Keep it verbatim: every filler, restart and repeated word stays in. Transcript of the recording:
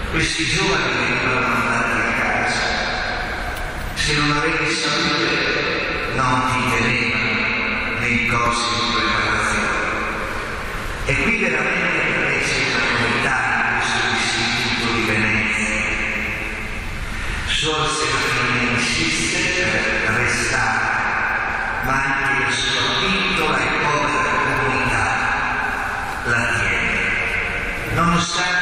questi giovani venivano mandati a casa. Se non avevi salute non ti tenevano nei corsi di preparazione. E qui veramente prese una novità in questo istituto di Venezia. Sorse la famiglia insiste per restare, ma anche la sua piccola e povera comunità la tiene, nonostante